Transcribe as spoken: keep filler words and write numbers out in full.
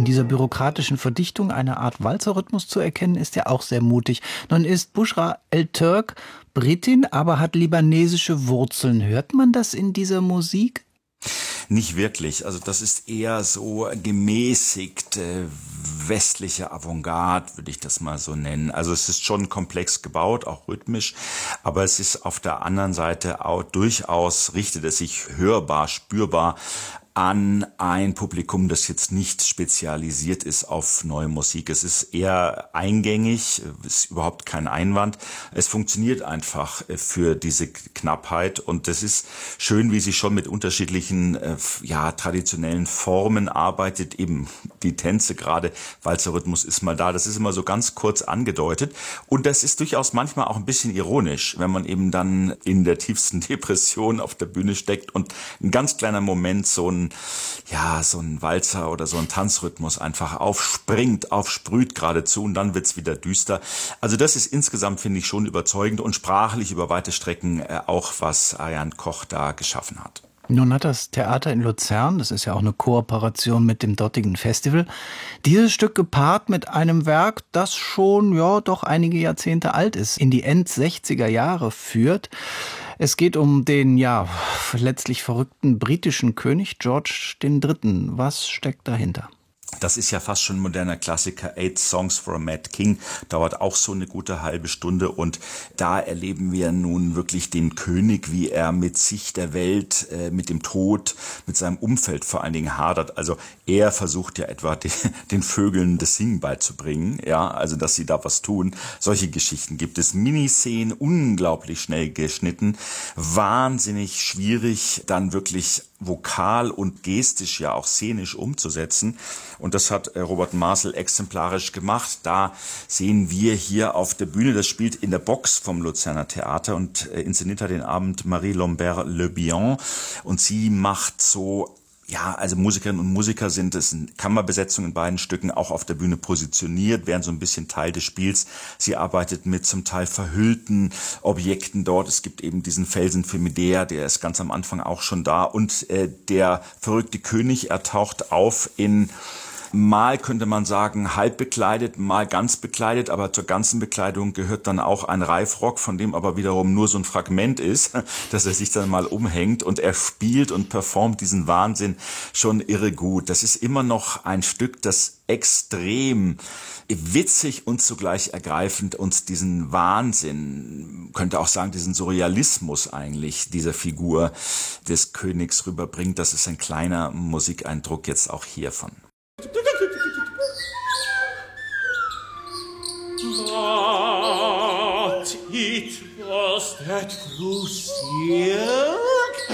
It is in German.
In dieser bürokratischen Verdichtung eine Art Walzerrhythmus zu erkennen, ist ja auch sehr mutig. Nun ist Bushra El-Turk Britin, aber hat libanesische Wurzeln. Hört man das in dieser Musik? Nicht wirklich. Also das ist eher so gemäßigt äh, westliche Avantgarde, würde ich das mal so nennen. Also es ist schon komplex gebaut, auch rhythmisch, aber es ist auf der anderen Seite auch durchaus, richtet es sich hörbar, spürbar an ein Publikum, das jetzt nicht spezialisiert ist auf neue Musik. Es ist eher eingängig, ist überhaupt kein Einwand. Es funktioniert einfach für diese Knappheit und es ist schön, wie sie schon mit unterschiedlichen, ja, traditionellen Formen arbeitet. Eben die Tänze gerade, Walzerrhythmus ist mal da. Das ist immer so ganz kurz angedeutet und das ist durchaus manchmal auch ein bisschen ironisch, wenn man eben dann in der tiefsten Depression auf der Bühne steckt und ein ganz kleiner Moment so ein ja, so ein Walzer oder so ein Tanzrhythmus einfach aufspringt, aufsprüht geradezu und dann wird's wieder düster. Also das ist insgesamt, finde ich, schon überzeugend und sprachlich über weite Strecken äh, auch, was Ariane Koch da geschaffen hat. Nun hat das Theater in Luzern, das ist ja auch eine Kooperation mit dem dortigen Festival, dieses Stück gepaart mit einem Werk, das schon, ja, doch einige Jahrzehnte alt ist, in die End-sechziger Jahre führt. Es geht um den, ja, letztlich verrückten britischen König George der Dritte. Was steckt dahinter? Das ist ja fast schon ein moderner Klassiker. Eight Songs for a Mad King dauert auch so eine gute halbe Stunde und da erleben wir nun wirklich den König, wie er mit sich, der Welt, äh, mit dem Tod, mit seinem Umfeld vor allen Dingen hadert. Also er versucht ja etwa den, den Vögeln das Singen beizubringen, ja, also dass sie da was tun. Solche Geschichten gibt es. Miniszenen, unglaublich schnell geschnitten, wahnsinnig schwierig, dann wirklich vokal und gestisch, ja auch szenisch umzusetzen. Und das hat Robert Marcel exemplarisch gemacht. Da sehen wir hier auf der Bühne, das spielt in der Box vom Luzerner Theater und äh, inszeniert hat den Abend Marie Lambert-Le Bihan. Und sie macht so, ja, also Musikerinnen und Musiker sind es in Kammerbesetzung in beiden Stücken auch auf der Bühne positioniert, werden so ein bisschen Teil des Spiels. Sie arbeitet mit zum Teil verhüllten Objekten dort. Es gibt eben diesen Felsen für Medea, der ist ganz am Anfang auch schon da. Und äh, der verrückte König, er taucht auf in, mal könnte man sagen, halb bekleidet, mal ganz bekleidet, aber zur ganzen Bekleidung gehört dann auch ein Reifrock, von dem aber wiederum nur so ein Fragment ist, dass er sich dann mal umhängt und er spielt und performt diesen Wahnsinn schon irre gut. Das ist immer noch ein Stück, das extrem witzig und zugleich ergreifend uns diesen Wahnsinn, könnte auch sagen, diesen Surrealismus eigentlich dieser Figur des Königs rüberbringt. Das ist ein kleiner Musikeindruck jetzt auch hiervon. But it was that crucial